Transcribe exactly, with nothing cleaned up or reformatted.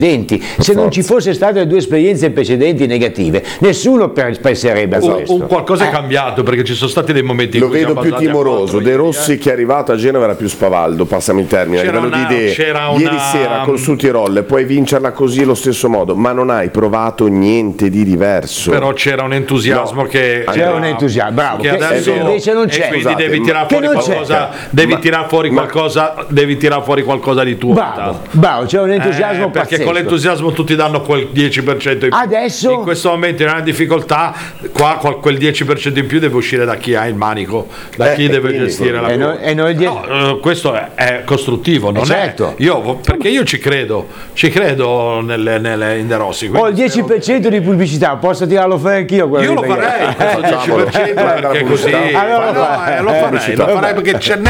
Se non ci fosse state le due esperienze precedenti negative, nessuno penserebbe a questo. Un, un qualcosa è eh. cambiato, perché ci sono stati dei momenti in lo cui vedo più timoroso. De Rossi, eh. che è arrivato a Genova, era più spavaldo, passami il termine, a livello di idee. C'era Ieri una... sera col Sudtirol puoi vincerla così allo stesso modo, ma non hai provato niente di diverso. Però c'era un entusiasmo, no. che c'era era, un entusiasmo, bravo, che adesso invece non c'è. E quindi Scusate, devi tirare fuori qualcosa, devi tirare fuori ma... qualcosa, devi tirare fuori qualcosa di tuo. Bravo, bravo, c'è un entusiasmo eh, perché pazzesco. Con l'entusiasmo tutti danno quel dieci per cento in più. Adesso in questo momento in una difficoltà, qua quel dieci per cento in più deve uscire da chi ha il manico, da eh, chi deve gestire la e noi, e noi die... no, questo è, è costruttivo, non eh certo. è io, perché io ci credo, ci credo nelle, nelle in De Rossi. Ho il dieci per cento di pubblicità, posso tirarlo fuori anch'io? Io lo farei, questo dieci per cento perché così. Allora, no, lo farei, lo farei perché c'è